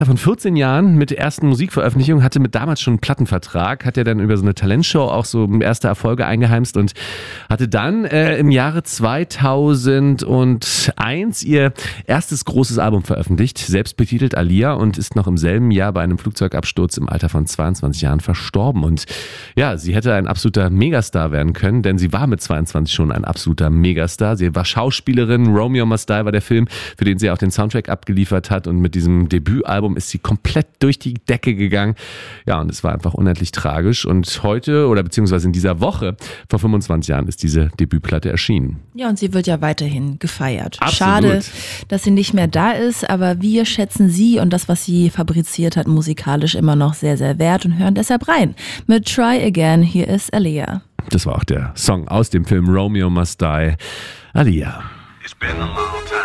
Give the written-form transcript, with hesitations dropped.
Von 14 Jahren mit der ersten Musikveröffentlichung, hatte mit damals schon einen Plattenvertrag, hat ja dann über so eine Talentshow auch so erste Erfolge eingeheimst und hatte dann im Jahre 2001 ihr erstes großes Album veröffentlicht, selbst betitelt Aaliyah, und ist noch im selben Jahr bei einem Flugzeugabsturz im Alter von 22 Jahren verstorben. Und ja, sie hätte ein absoluter Megastar werden können, denn sie war mit 22 schon ein absoluter Megastar. Sie war Schauspielerin, Romeo Must Die war der Film, für den sie auch den Soundtrack abgeliefert hat, und mit diesem Debütalbum ist sie komplett durch die Decke gegangen. Ja, und es war einfach unendlich tragisch. Und heute, oder beziehungsweise in dieser Woche, vor 25 Jahren, ist diese Debütplatte erschienen. Ja, und sie wird ja weiterhin gefeiert. Absolut. Schade, dass sie nicht mehr da ist, aber wir schätzen sie und das, was sie fabriziert hat, musikalisch immer noch sehr, sehr wert und hören deshalb rein. Mit Try Again, hier ist Aaliyah. Das war auch der Song aus dem Film Romeo Must Die, Aaliyah. It's been a long time.